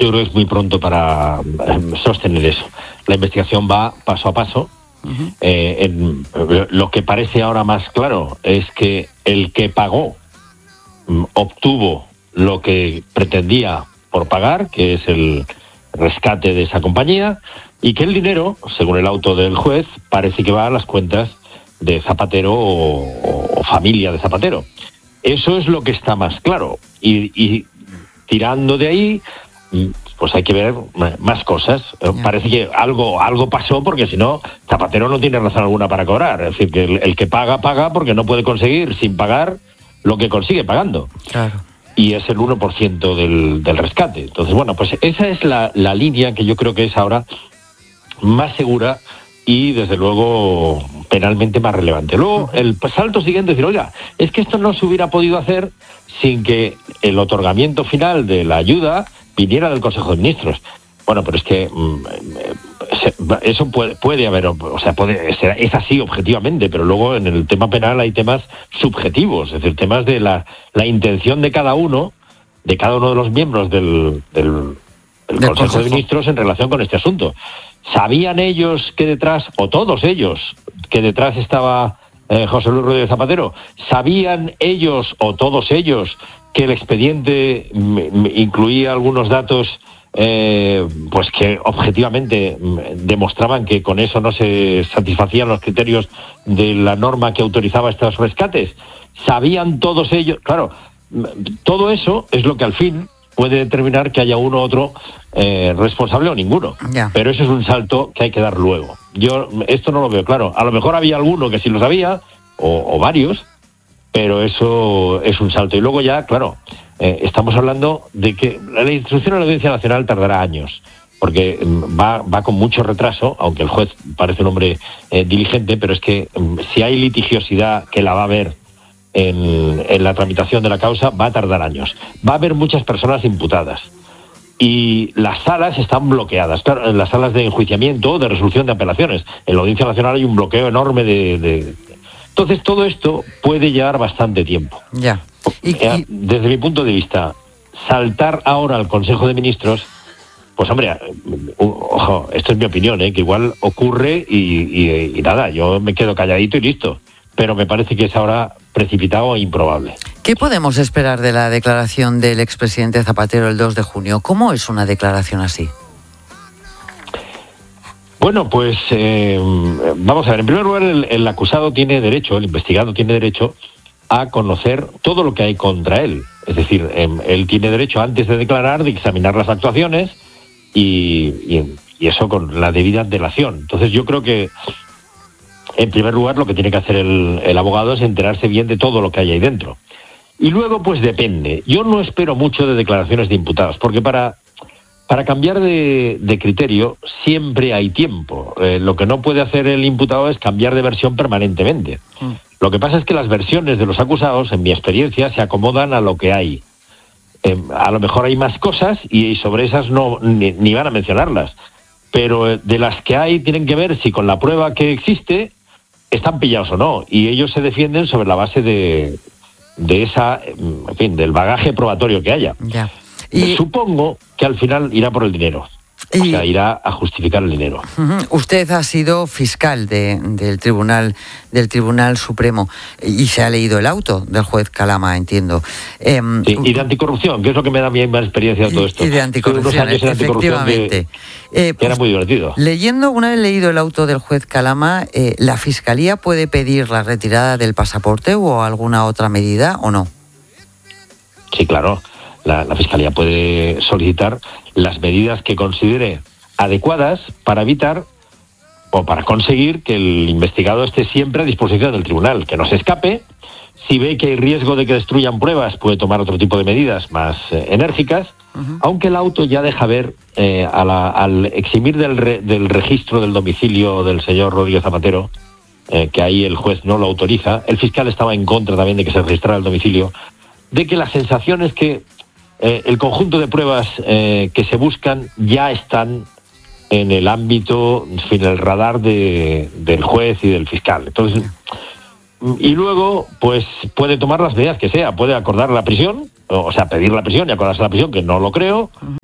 Yo creo que es muy pronto para sostener eso. La investigación va paso a paso. Lo que parece ahora más claro es que el que pagó obtuvo lo que pretendía por pagar, que es el rescate de esa compañía, y que el dinero, según el auto del juez, parece que va a las cuentas de Zapatero o familia de Zapatero. Eso es lo que está más claro. Y tirando de ahí, pues hay que ver más cosas. Parece que algo pasó, porque si no, Zapatero no tiene razón alguna para cobrar. Es decir, que el que paga, porque no puede conseguir sin pagar lo que consigue pagando. Claro. Y es el 1% del rescate. Entonces, bueno, pues esa es la línea que yo creo que es ahora más segura y, desde luego, penalmente más relevante. Luego, el salto siguiente es decir, oiga, es que esto no se hubiera podido hacer sin que el otorgamiento final de la ayuda viniera del Consejo de Ministros. Bueno, pero es que eso puede haber, o sea, es así objetivamente, pero luego en el tema penal hay temas subjetivos, es decir, temas de la intención de cada uno de los miembros del Consejo de Ministros en relación con este asunto. ¿Sabían ellos que detrás, o todos ellos, que detrás estaba José Luis Rodríguez Zapatero? ¿Sabían ellos, o todos ellos, que el expediente incluía algunos datos pues que objetivamente demostraban que con eso no se satisfacían los criterios de la norma que autorizaba estos rescates? ¿Sabían todos ellos? Claro, todo eso es lo que al fin puede determinar que haya uno u otro responsable o ninguno. Pero eso es un salto que hay que dar luego. Yo esto no lo veo claro. A lo mejor había alguno que sí lo sabía, o varios, pero eso es un salto. Y luego ya, claro, estamos hablando de que la instrucción de la Audiencia Nacional tardará años, porque va con mucho retraso, aunque el juez parece un hombre diligente, pero es que si hay litigiosidad que la va a haber en la tramitación de la causa, va a tardar años. Va a haber muchas personas imputadas. Y las salas están bloqueadas, claro, en las salas de enjuiciamiento, de resolución de apelaciones. En la Audiencia Nacional hay un bloqueo enorme Entonces, todo esto puede llevar bastante tiempo. Desde mi punto de vista, saltar ahora al Consejo de Ministros, pues hombre, ojo, esto es mi opinión, que igual ocurre y nada, yo me quedo calladito y listo. Pero me parece que es ahora precipitado e improbable. ¿Qué podemos esperar de la declaración del expresidente Zapatero el 2 de junio? ¿Cómo es una declaración así? Bueno, pues vamos a ver. En primer lugar, el acusado tiene derecho, el investigado tiene derecho a conocer todo lo que hay contra él. Es decir, él tiene derecho, antes de declarar, de examinar las actuaciones y eso con la debida antelación. Entonces yo creo que, en primer lugar, lo que tiene que hacer el abogado es enterarse bien de todo lo que hay ahí dentro. Y luego, pues depende. Yo no espero mucho de declaraciones de imputados, porque para cambiar de criterio siempre hay tiempo. Lo que no puede hacer el imputado es cambiar de versión permanentemente. Lo que pasa es que las versiones de los acusados, en mi experiencia, se acomodan a lo que hay. A lo mejor hay más cosas y sobre esas ni van a mencionarlas. Pero de las que hay tienen que ver si con la prueba que existe están pillados o no. Y ellos se defienden sobre la base de esa, en fin, del bagaje probatorio que haya. Y supongo que al final irá por el dinero. O sea, irá a justificar el dinero. Usted ha sido fiscal del Tribunal Supremo y se ha leído el auto del juez Calama, entiendo. Y de anticorrupción, que es lo que me da mi más experiencia de todo esto. Y de anticorrupción, efectivamente. Que era muy divertido. Una vez leído el auto del juez Calama, ¿la Fiscalía puede pedir la retirada del pasaporte o alguna otra medida o no? Sí, claro. La Fiscalía puede solicitar las medidas que considere adecuadas para evitar o para conseguir que el investigado esté siempre a disposición del tribunal, que no se escape. Si ve que hay riesgo de que destruyan pruebas, puede tomar otro tipo de medidas más enérgicas, aunque el auto ya deja ver, al eximir del registro del domicilio del señor Rodríguez Zapatero, que ahí el juez no lo autoriza, el fiscal estaba en contra también de que se registrara el domicilio, de que la sensación es que el conjunto de pruebas que se buscan ya están en el ámbito, en el radar del juez y del fiscal. Entonces, y luego, pues puede tomar las medidas que sea, puede acordar la prisión, o sea, pedir la prisión y acordarse la prisión, que no lo creo,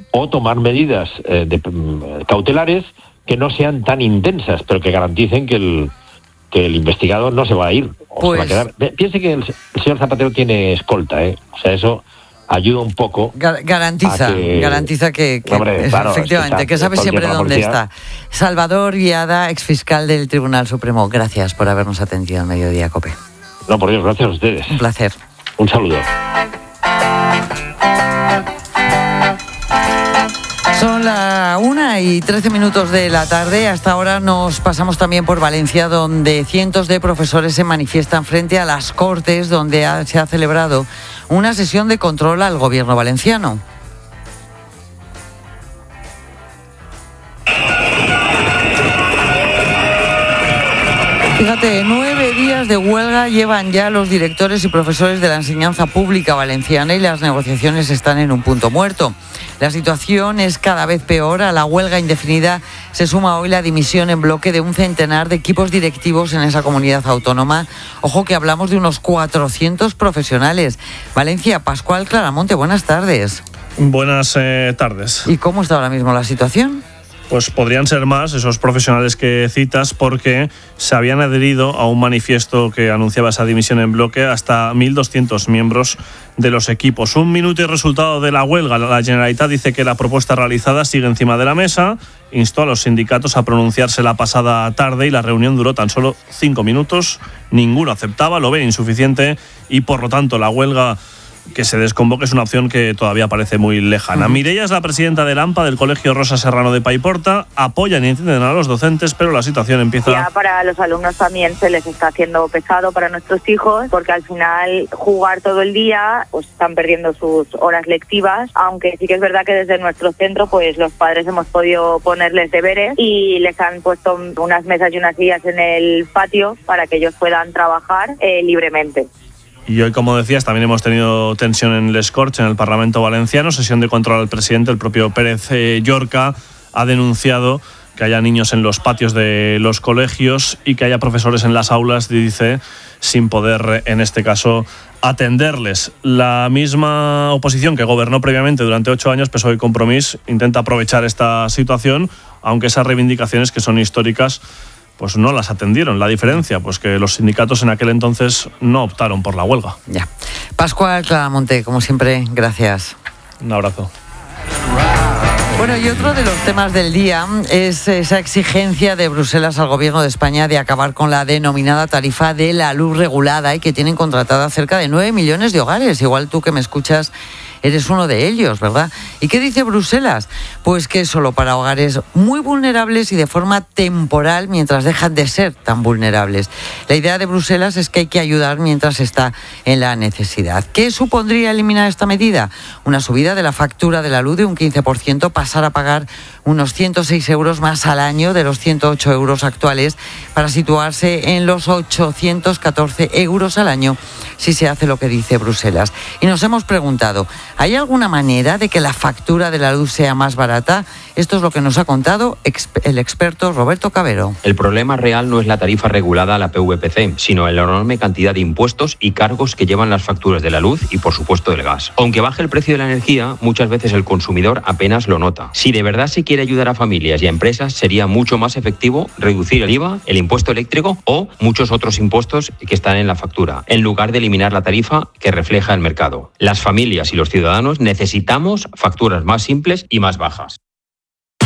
o tomar medidas cautelares que no sean tan intensas, pero que garanticen que el investigado no se va a ir o se va a quedar. Piense que el señor Zapatero tiene escolta, o sea, eso ayuda un poco. Garantiza que hombre, claro, efectivamente, que sabe siempre dónde está. Salvador Viada, exfiscal del Tribunal Supremo, gracias por habernos atendido en Mediodía COPE. No, por Dios, gracias a ustedes. Un placer. Un saludo. Son la 1:13 de la tarde. Hasta ahora nos pasamos también por Valencia, donde cientos de profesores se manifiestan frente a las Cortes, donde se ha celebrado una sesión de control al gobierno valenciano. Fíjate, 9 días de huelga llevan ya los directores y profesores de la enseñanza pública valenciana y las negociaciones están en un punto muerto. La situación es cada vez peor. A la huelga indefinida se suma hoy la dimisión en bloque de un centenar de equipos directivos en esa comunidad autónoma. Ojo que hablamos de unos 400 profesionales. Valencia, Pascual Claramonte, buenas tardes. Buenas tardes. ¿Y cómo está ahora mismo la situación? Pues podrían ser más esos profesionales que citas, porque se habían adherido a un manifiesto que anunciaba esa dimisión en bloque hasta 1.200 miembros de los equipos. 1 minuto y resultado de la huelga. La Generalitat dice que la propuesta realizada sigue encima de la mesa, instó a los sindicatos a pronunciarse la pasada tarde y la reunión duró tan solo 5 minutos. Ninguno aceptaba, lo ven insuficiente y por lo tanto la huelga que se desconvoque es una opción que todavía parece muy lejana. Mireia es la presidenta del AMPA, del Colegio Rosa Serrano de Paiporta. Apoyan y entienden a los docentes, pero la situación empieza... Ya para los alumnos también se les está haciendo pesado, para nuestros hijos, porque al final jugar todo el día, pues están perdiendo sus horas lectivas, aunque sí que es verdad que desde nuestro centro pues los padres hemos podido ponerles deberes y les han puesto unas mesas y unas sillas en el patio para que ellos puedan trabajar libremente. Y hoy, como decías, también hemos tenido tensión en Les Corts, en el Parlamento Valenciano, sesión de control al presidente. El propio Pérez Llorca ha denunciado que haya niños en los patios de los colegios y que haya profesores en las aulas, dice, sin poder, en este caso, atenderles. La misma oposición que gobernó previamente durante 8 años, PSOE y Compromís, intenta aprovechar esta situación, aunque esas reivindicaciones, que son históricas, pues no las atendieron. La diferencia, pues que los sindicatos en aquel entonces no optaron por la huelga. Ya. Pascual Claramonte, como siempre, gracias. Un abrazo. Bueno, y otro de los temas del día es esa exigencia de Bruselas al Gobierno de España de acabar con la denominada tarifa de la luz regulada, y que tienen contratada cerca de 9 millones de hogares. Igual tú que me escuchas eres uno de ellos, ¿verdad? ¿Y qué dice Bruselas? Pues que es solo para hogares muy vulnerables y de forma temporal, mientras dejan de ser tan vulnerables. La idea de Bruselas es que hay que ayudar mientras está en la necesidad. ¿Qué supondría eliminar esta medida? Una subida de la factura de la luz de un 15%, pasar a pagar unos 106 euros más al año de los 108 euros actuales, para situarse en los 814 euros al año si se hace lo que dice Bruselas. Y nos hemos preguntado, ¿hay alguna manera de que la factura de la luz sea más barata? Esto es lo que nos ha contado el experto Roberto Cabero. El problema real no es la tarifa regulada a la PVPC, sino la enorme cantidad de impuestos y cargos que llevan las facturas de la luz y, por supuesto, del gas. Aunque baje el precio de la energía, muchas veces el consumidor apenas lo nota. Si de verdad se quiere ayudar a familias y a empresas, sería mucho más efectivo reducir el IVA, el impuesto eléctrico o muchos otros impuestos que están en la factura, en lugar de eliminar la tarifa que refleja el mercado. Las familias y los ciudadanos necesitamos facturas más simples y más bajas.